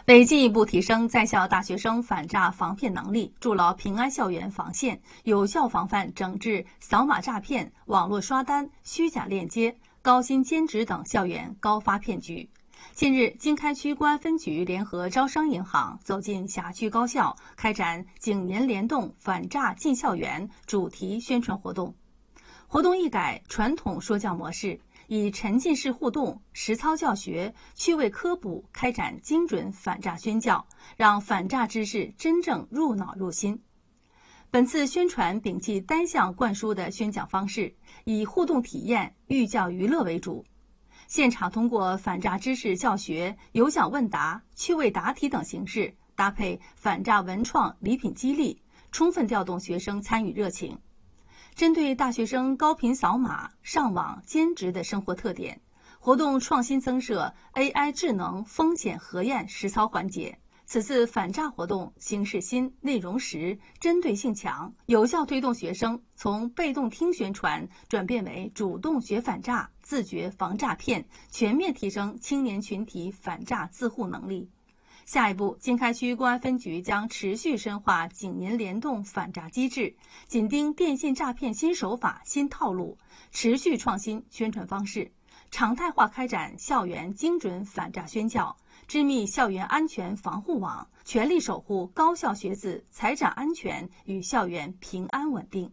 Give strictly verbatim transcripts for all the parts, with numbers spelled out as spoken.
为进一步提升在校大学生反诈防骗能力，筑牢平安校园防线，有效防范整治扫码诈骗、网络刷单、虚假链接、高薪兼职等校园高发骗局。近日，经开区公安分局联合招商银行走进辖区高校，开展警联联动反诈进校园主题宣传活动。活动一改传统说教模式，以沉浸式互动、实操教学、趣味科普开展精准反诈宣教，让反诈知识真正入脑入心。本次宣传摒弃单向灌输的宣讲方式，以互动体验、寓教于乐为主。现场通过反诈知识教学、有奖问答、趣味答题等形式，搭配反诈文创礼品激励，充分调动学生参与热情。针对大学生高频扫码、上网、兼职的生活特点，活动创新增设 A I 智能风险核验实操环节。此次反诈活动形式新、内容实、针对性强，有效推动学生从被动听宣传转变为主动学反诈、自觉防诈骗，全面提升青年群体反诈自护能力。下一步，经开区公安分局将持续深化警民联动反诈机制，紧盯电信诈骗新手法、新套路，持续创新宣传方式，常态化开展校园精准反诈宣教，织密校园安全防护网，全力守护高校学子财产安全与校园平安稳定。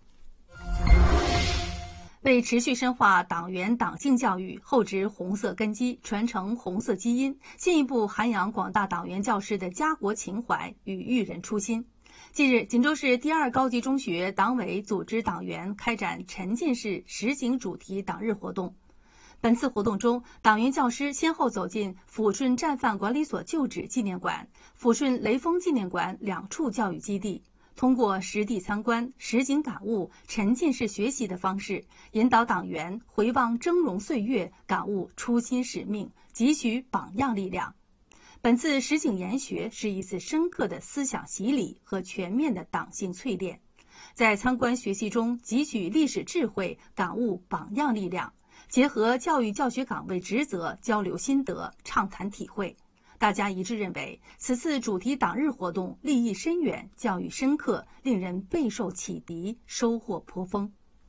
为持续深化党员党性教育，厚植红色根基，传承红色基因，进一步涵养广大党员教师的家国情怀与育人初心。近日，锦州市第二高级中学党委组织党员开展沉浸式实景主题党日活动。本次活动中，党员教师先后走进抚顺战犯管理所旧址纪念馆、抚顺雷锋纪念馆两处教育基地，通过实地参观、实景感悟、沉浸式学习的方式，引导党员回望峥嵘岁月，感悟初心使命，汲取榜样力量。本次实景研学是一次深刻的思想洗礼和全面的党性淬炼，在参观学习中汲取历史智慧，感悟榜样力量，结合教育教学岗位职责，交流心得，畅谈体会。大家一致认为，此次主题党日活动立意深远，教育深刻，令人备受启迪，收获颇丰。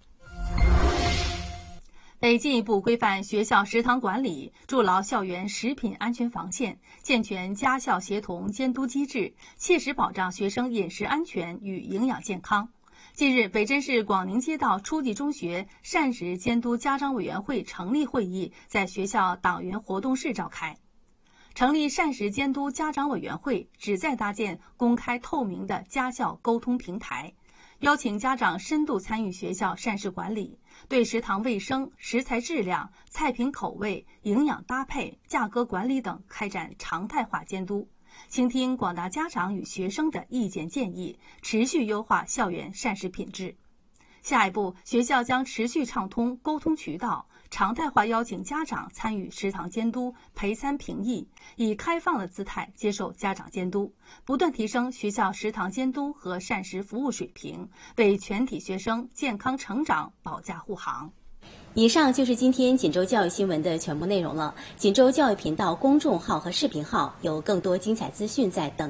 为进一步规范学校食堂管理，筑牢校园食品安全防线，健全家校协同监督机制，切实保障学生饮食安全与营养健康。近日，北镇市广宁街道初级中学膳食监督家长委员会成立会议在学校党员活动室召开。成立膳食监督家长委员会，旨在搭建公开透明的家校沟通平台，邀请家长深度参与学校膳食管理，对食堂卫生、食材质量、菜品口味、营养搭配、价格管理等开展常态化监督，倾听广大家长与学生的意见建议，持续优化校园膳食品质。下一步，学校将持续畅通沟通渠道，常态化邀请家长参与食堂监督、陪餐评议，以开放的姿态接受家长监督，不断提升学校食堂监督和膳食服务水平，为全体学生健康成长保驾护航。 以上就是今天锦州教育新闻的全部内容了。锦州教育频道公众号和视频号有更多精彩资讯在等